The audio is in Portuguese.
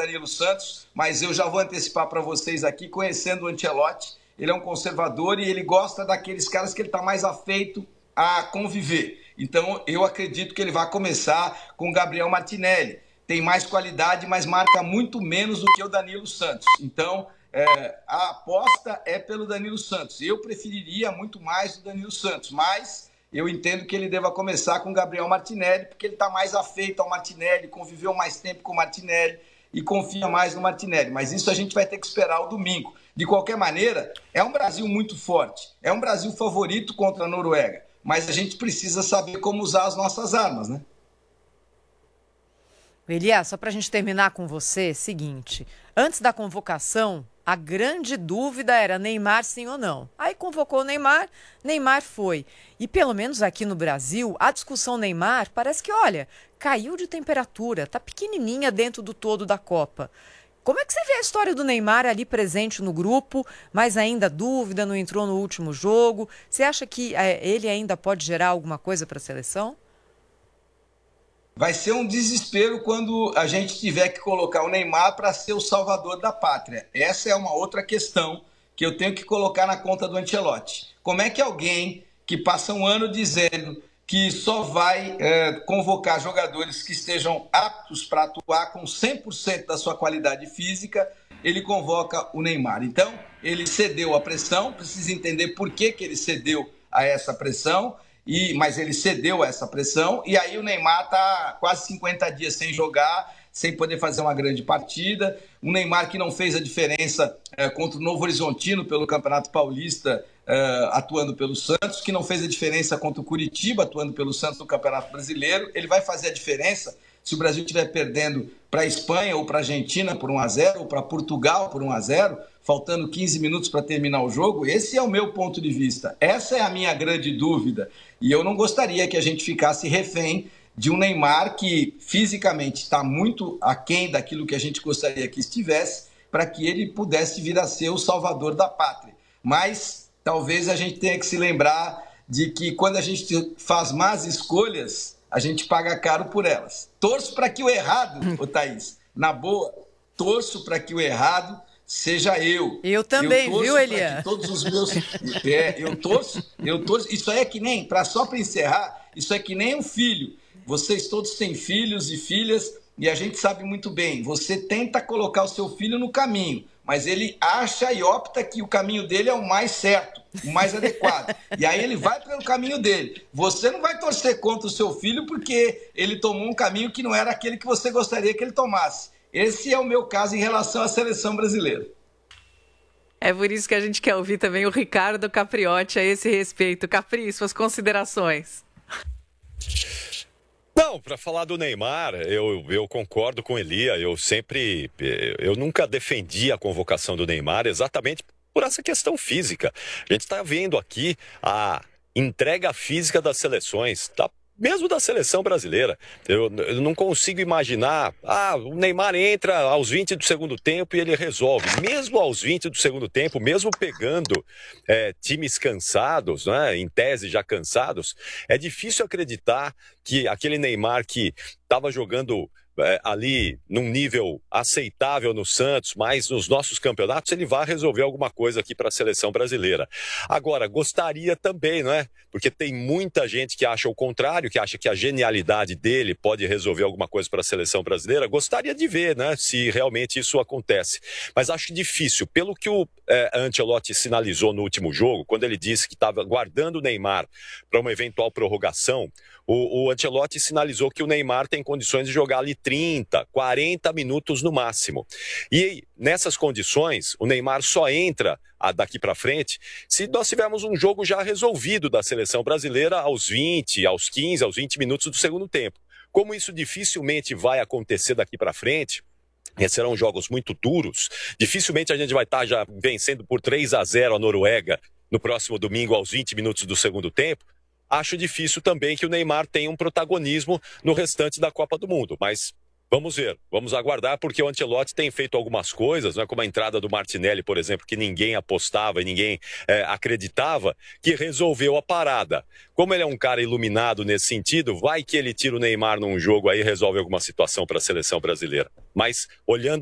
Danilo Santos, mas eu já vou antecipar para vocês aqui, conhecendo o Ancelotti, ele é um conservador e ele gosta daqueles caras que ele está mais afeito a conviver. Então, eu acredito que ele vai começar com o Gabriel Martinelli. Tem mais qualidade, mas marca muito menos do que o Danilo Santos. Então, a aposta é pelo Danilo Santos. Eu preferiria muito mais o Danilo Santos, mas eu entendo que ele deva começar com o Gabriel Martinelli, porque ele está mais afeito ao Martinelli, conviveu mais tempo com o Martinelli e confia mais no Martinelli. Mas isso a gente vai ter que esperar o domingo. De qualquer maneira, é um Brasil muito forte, é um Brasil favorito contra a Noruega, mas a gente precisa saber como usar as nossas armas, né? Elias, só para a gente terminar com você, seguinte, antes da convocação, a grande dúvida era Neymar sim ou não. Aí convocou o Neymar, Neymar foi. E pelo menos aqui no Brasil, a discussão Neymar parece que, olha, caiu de temperatura, tá pequenininha dentro do todo da Copa. Como é que você vê a história do Neymar ali presente no grupo, mas ainda dúvida, não entrou no último jogo? Você acha que ele ainda pode gerar alguma coisa para a seleção? Vai ser um desespero quando a gente tiver que colocar o Neymar para ser o salvador da pátria. Essa é uma outra questão que eu tenho que colocar na conta do Ancelotti. Como é que alguém que passa um ano dizendo que só vai convocar jogadores que estejam aptos para atuar com 100% da sua qualidade física, ele convoca o Neymar? Então, ele cedeu à pressão, precisa entender por que ele cedeu a essa pressão, mas ele cedeu a essa pressão, e aí o Neymar está quase 50 dias sem jogar, sem poder fazer uma grande partida. Um Neymar que não fez a diferença contra o Novo Horizontino pelo Campeonato Paulista, atuando pelo Santos, que não fez a diferença contra o Curitiba, atuando pelo Santos no Campeonato Brasileiro. Ele vai fazer a diferença se o Brasil estiver perdendo para a Espanha ou para a Argentina por 1-0, ou para Portugal por 1-0, faltando 15 minutos para terminar o jogo. Esse é o meu ponto de vista. Essa é a minha grande dúvida. E eu não gostaria que a gente ficasse refém de um Neymar que fisicamente está muito aquém daquilo que a gente gostaria que estivesse, para que ele pudesse vir a ser o salvador da pátria. Mas talvez a gente tenha que se lembrar de que quando a gente faz más escolhas, a gente paga caro por elas. Torço para que o errado, ô Thaís, na boa, torço para que o errado seja eu. Eu também, viu, Elias? Todos os meus... eu torço. Isso aí é que nem, só para encerrar, isso é que nem um filho. Vocês todos têm filhos e filhas, e a gente sabe muito bem, você tenta colocar o seu filho no caminho, mas ele acha e opta que o caminho dele é o mais certo, o mais adequado. E aí ele vai pelo caminho dele. Você não vai torcer contra o seu filho porque ele tomou um caminho que não era aquele que você gostaria que ele tomasse. Esse é o meu caso em relação à seleção brasileira. É por isso que a gente quer ouvir também o Ricardo Capriotti a esse respeito. Capri, suas considerações. Não, para falar do Neymar, eu concordo com Elia. Eu nunca defendi a convocação do Neymar exatamente por essa questão física. A gente está vendo aqui a entrega física das seleções, mesmo da seleção brasileira. Eu não consigo imaginar, o Neymar entra aos 20 do segundo tempo e ele resolve. Mesmo aos 20 do segundo tempo, mesmo pegando times cansados, né, em tese já cansados, é difícil acreditar que aquele Neymar que estava jogando ali num nível aceitável no Santos, mas nos nossos campeonatos ele vai resolver alguma coisa aqui para a seleção brasileira. Agora, gostaria também, não é? Porque tem muita gente que acha o contrário, que acha que a genialidade dele pode resolver alguma coisa para a seleção brasileira. Gostaria de ver, né, se realmente isso acontece. Mas acho difícil. Pelo que o Ancelotti sinalizou no último jogo, quando ele disse que estava guardando o Neymar para uma eventual prorrogação, o Ancelotti sinalizou que o Neymar tem condições de jogar ali 30, 40 minutos no máximo. E nessas condições, o Neymar só entra daqui para frente se nós tivermos um jogo já resolvido da seleção brasileira aos 20, aos 15, aos 20 minutos do segundo tempo. Como isso dificilmente vai acontecer daqui para frente, serão jogos muito duros, dificilmente a gente vai estar já vencendo por 3-0 a Noruega no próximo domingo aos 20 minutos do segundo tempo. Acho difícil também que o Neymar tenha um protagonismo no restante da Copa do Mundo, mas vamos ver, vamos aguardar, porque o Ancelotti tem feito algumas coisas, né, como a entrada do Martinelli, por exemplo, que ninguém apostava e ninguém acreditava, que resolveu a parada. Como ele é um cara iluminado nesse sentido, vai que ele tira o Neymar num jogo aí e resolve alguma situação para a seleção brasileira. Mas olhando